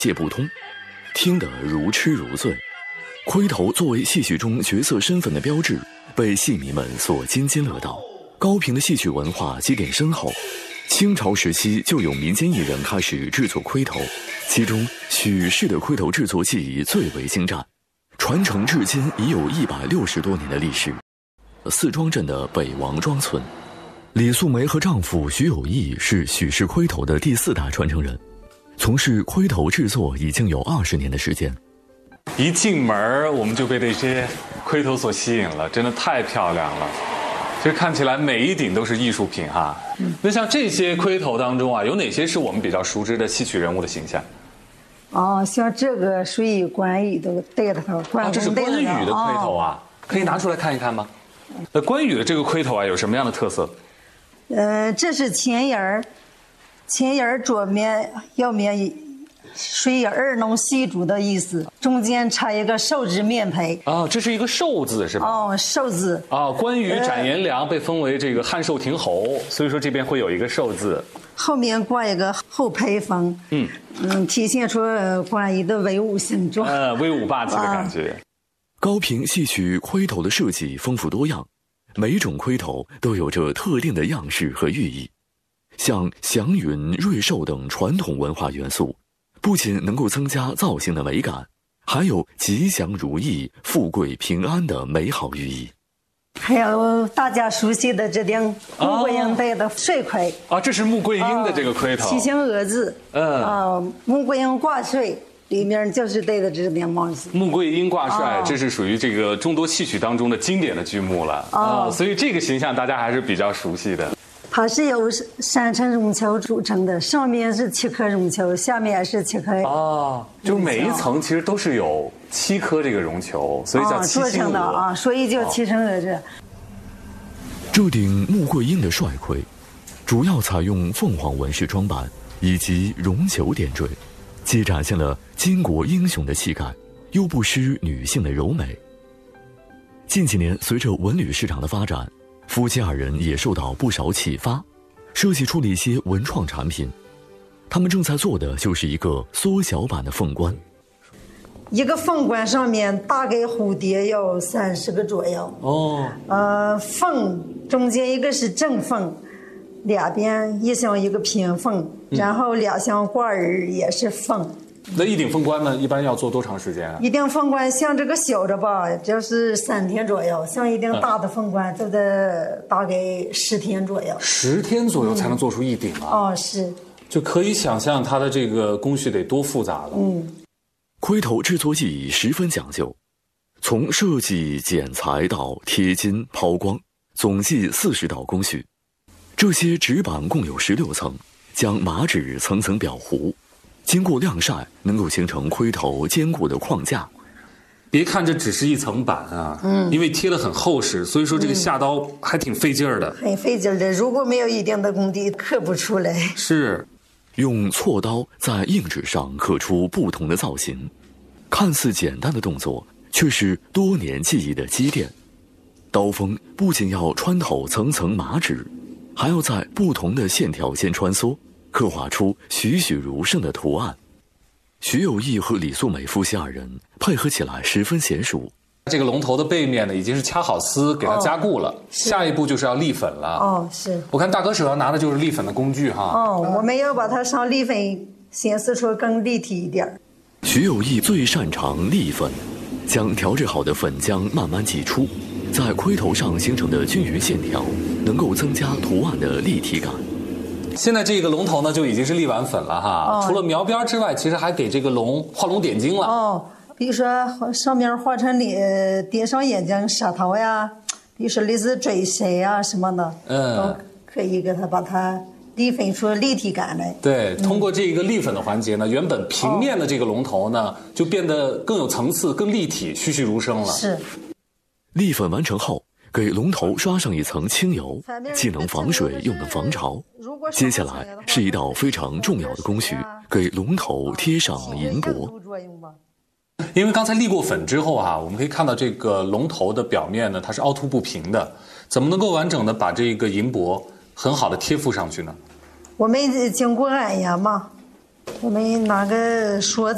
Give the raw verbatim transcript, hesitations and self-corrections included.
解不通，听得如痴如醉。盔头作为戏曲中角色身份的标志，被戏迷们所津津乐道。高平的戏曲文化积淀深厚，清朝时期就有民间艺人开始制作盔头，其中许氏的盔头制作技艺最为精湛，传承至今已有一百六十多年的历史。四庄镇的北王庄村，李素梅和丈夫徐有义是许氏盔头的第四代传承人，从事盔头制作已经有二十年的时间。 一进门我们就被这些盔头所吸引了，真的太漂亮了。其实看起来每一顶都是艺术品哈。嗯、那像这些盔头当中啊，有哪些是我们比较熟知的戏曲人物的形象？ 哦，像这个属于关羽的戴的头，关啊，这是关羽的盔头啊，哦、可以拿出来看一看吗？那关羽的这个盔头啊，有什么样的特色？ 呃，这是前沿儿，前沿儿左面、右面属于二龙戏珠的意思，中间插一个寿字面胚。 啊，这是一个寿字是吧？ 哦，寿字。 啊，关羽斩颜良被封为这个汉寿亭侯，所以说这边会有一个寿字。 后面挂一个后披风，嗯嗯，体现出关羽的威武形状， 呃，威武霸气的感觉。啊、 高平戏曲盔头的设计丰富多样，每种盔头都有着特定的样式和寓意，像祥云、瑞寿等传统文化元素，不仅能够增加造型的美感，还有吉祥如意、富贵平安的美好寓意。 还有大家熟悉的这顶穆桂英戴的帅盔啊，这是穆桂英的这个盔头， 七星鹅字，嗯啊，穆桂英挂帅里面就是戴的这顶帽子。 穆桂英挂帅，哦、这是属于这个众多戏曲当中的经典的剧目了啊、哦呃，所以这个形象大家还是比较熟悉的。 它是由三层绒球组成的，上面是七颗绒球，下面是七颗。 哦，就每一层其实都是有七颗这个绒球，所以叫七星鹅、 哦、啊，所以叫七星鹅这。 这顶穆桂英的帅盔，主要采用凤凰纹饰装扮以及绒球点缀，既展现了巾帼英雄的气概，又不失女性的柔美。近几年，随着文旅市场的发展，夫妻二人也受到不少启发，设计出了一些文创产品。他们正在做的就是一个缩小版的凤冠。 一个凤冠上面大概蝴蝶有三十个左右。哦。呃，凤中间一个是正凤，两边一像一个平凤，嗯、然后两像挂儿也是凤。 那一顶凤冠呢，一般要做多长时间啊？ 一顶凤冠像这个小的吧，就是三天左右；像一顶大的凤冠，就得大概十天左右。 十天左右才能做出一顶啊？ 嗯、哦，是。 就可以想象它的这个工序得多复杂了。 嗯。 盔头制作技艺十分讲究，从设计、剪裁到贴金、抛光，总计四十道工序。这些纸板共有十六层，将麻纸层层裱糊。经过晾晒，能够形成盔头坚固的框架。 别看这只是一层板啊，嗯，因为贴得很厚实，所以说这个下刀还挺费劲儿的， 很费劲儿的。如果没有一定的功底，刻不出来。 是， 用锉刀在硬纸上刻出不同的造型，看似简单的动作，却是多年技艺的积淀。刀锋不仅要穿透层层麻纸，还要在不同的线条间穿梭，刻画出栩栩如生的图案。徐有义和李素梅夫妻二人配合起来十分娴熟。 这个龙头的背面呢，已经是掐好丝给它加固了，哦、下一步就是要立粉了。 哦，是。 我看大哥手上拿的就是立粉的工具哈。 哦，我们要把它上立粉，显示出更立体一点。 徐有义最擅长立粉，将调制好的粉浆慢慢挤出，在盔头上形成的均匀线条，能够增加图案的立体感。 现在这个龙头呢就已经是立完粉了哈，哦、除了描边之外，其实还给这个龙画龙点睛了。 哦，比如说上面画成脸，点上眼睛、舌头呀，比如说类似嘴唇呀什么的，嗯，都可以给它把它立粉出立体感来。 对，通过这个立粉的环节呢，原本平面的这个龙头呢，就变得更有层次、更立体、栩栩如生了。 是。 立粉完成后，给龙头刷上一层清油，既能防水又能防潮。接下来是一道非常重要的工序，给龙头贴上银箔。 因为刚才立过粉之后啊，我们可以看到这个龙头的表面呢，它是凹凸不平的，怎么能够完整的把这个银箔很好的贴附上去呢？ 我们经过按压嘛，我们拿个刷子。